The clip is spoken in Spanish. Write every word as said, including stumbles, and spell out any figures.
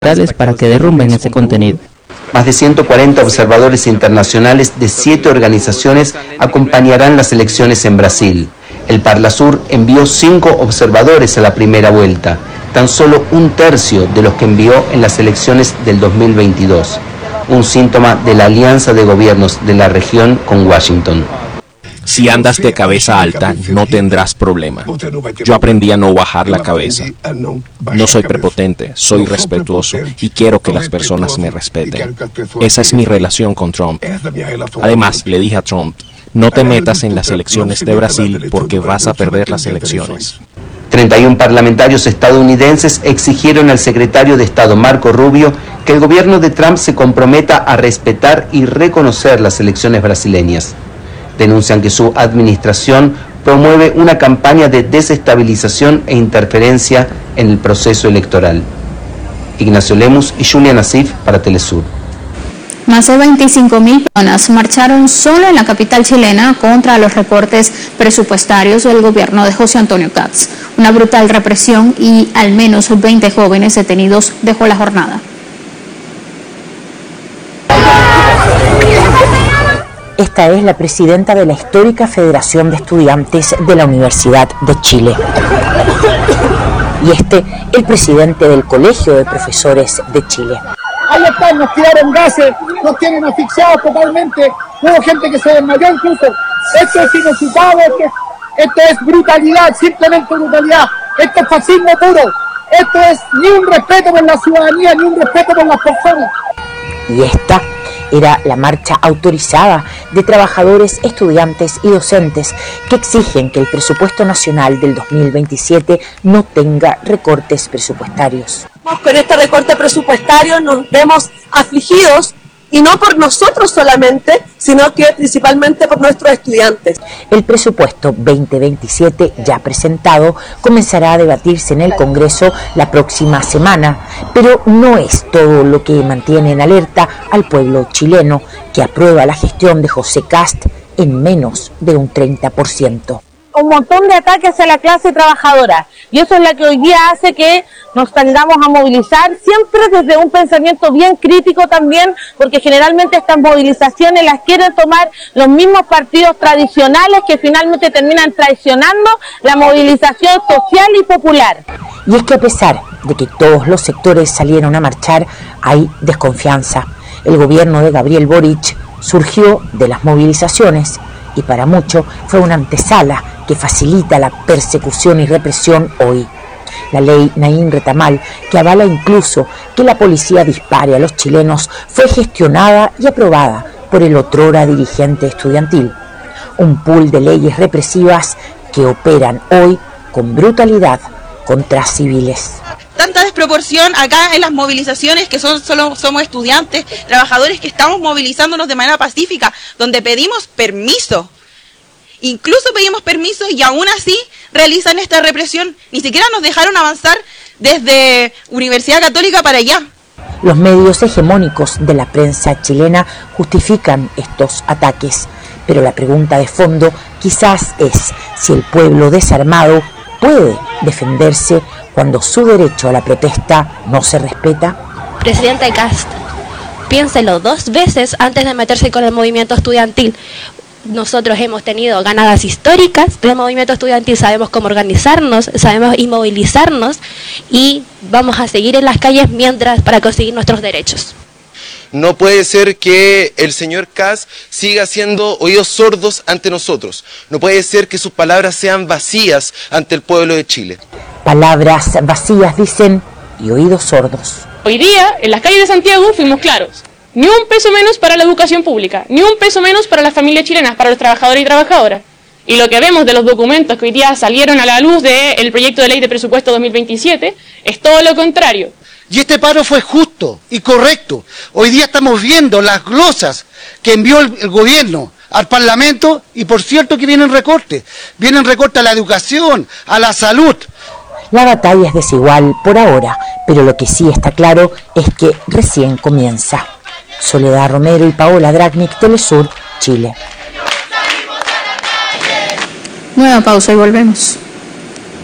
para que derrumben ese contenido. Más de ciento cuarenta observadores internacionales de siete organizaciones acompañarán las elecciones en Brasil. El Parlasur envió cinco observadores a la primera vuelta, tan solo un tercio de los que envió en las elecciones del dos mil veintidós, un síntoma de la alianza de gobiernos de la región con Washington. Si andas de cabeza alta, no tendrás problema. Yo aprendí a no bajar la cabeza. No soy prepotente, soy respetuoso y quiero que las personas me respeten. Esa es mi relación con Trump. Además, le dije a Trump, no te metas en las elecciones de Brasil porque vas a perder las elecciones. treinta y uno parlamentarios estadounidenses exigieron al secretario de Estado Marco Rubio que el gobierno de Trump se comprometa a respetar y reconocer las elecciones brasileñas. Denuncian que su administración promueve una campaña de desestabilización e interferencia en el proceso electoral. Ignacio Lemus y Julia Nasif para Telesur. Más de veinticinco mil personas marcharon solo en la capital chilena contra los recortes presupuestarios del gobierno de José Antonio Kast. Una brutal represión y al menos veinte jóvenes detenidos dejó la jornada. Esta es la presidenta de la histórica Federación de Estudiantes de la Universidad de Chile. Y este, el presidente del Colegio de Profesores de Chile. Ahí están, nos tiraron gases, nos tienen asfixiados totalmente, hubo gente que se desmayó incluso. Esto es inusitado, esto, esto es brutalidad, simplemente brutalidad. Esto es fascismo puro, esto es ni un respeto por la ciudadanía, ni un respeto por las personas. Y esta era la marcha autorizada de trabajadores, estudiantes y docentes que exigen que el presupuesto nacional del dos mil veintisiete no tenga recortes presupuestarios. Con este recorte presupuestario nos vemos afligidos, y no por nosotros solamente, sino que principalmente por nuestros estudiantes. El presupuesto veinte veintisiete ya presentado comenzará a debatirse en el Congreso la próxima semana, pero no es todo lo que mantiene en alerta al pueblo chileno, que aprueba la gestión de José Kast en menos de un treinta por ciento. Un montón de ataques a la clase trabajadora, y eso es lo que hoy día hace que nos tengamos a movilizar, siempre desde un pensamiento bien crítico también, porque generalmente estas movilizaciones las quieren tomar los mismos partidos tradicionales que finalmente terminan traicionando la movilización social y popular. Y es que a pesar de que todos los sectores salieron a marchar, hay desconfianza. El gobierno de Gabriel Boric surgió de las movilizaciones y para muchos fue una antesala que facilita la persecución y represión hoy. La ley Naín Retamal, que avala incluso que la policía dispare a los chilenos, fue gestionada y aprobada por el otrora dirigente estudiantil. Un pool de leyes represivas que operan hoy con brutalidad contra civiles. Tanta desproporción acá en las movilizaciones, que son solo somos estudiantes, trabajadores que estamos movilizándonos de manera pacífica, donde pedimos permiso. Incluso pedimos permiso y aún así realizan esta represión. Ni siquiera nos dejaron avanzar desde Universidad Católica para allá. Los medios hegemónicos de la prensa chilena justifican estos ataques, pero la pregunta de fondo quizás es si el pueblo desarmado puede defenderse cuando su derecho a la protesta no se respeta. Presidente Kast, piénselo dos veces antes de meterse con el movimiento estudiantil. Nosotros hemos tenido ganadas históricas del movimiento estudiantil, sabemos cómo organizarnos, sabemos inmovilizarnos y vamos a seguir en las calles mientras para conseguir nuestros derechos. No puede ser que el señor Kast siga siendo oídos sordos ante nosotros. No puede ser que sus palabras sean vacías ante el pueblo de Chile. Palabras vacías, dicen, y oídos sordos. Hoy día, en las calles de Santiago, fuimos claros. Ni un peso menos para la educación pública, ni un peso menos para las familias chilenas, para los trabajadores y trabajadoras. Y lo que vemos de los documentos que hoy día salieron a la luz del proyecto de ley de presupuesto dos mil veintisiete es todo lo contrario. Y este paro fue justo y correcto. Hoy día estamos viendo las glosas que envió el, el gobierno al Parlamento y por cierto que vienen recortes. Vienen recortes a la educación, a la salud. La batalla es desigual por ahora, pero lo que sí está claro es que recién comienza. Soledad Romero y Paola Dragnik, Telesur, Chile. Nueva pausa y volvemos.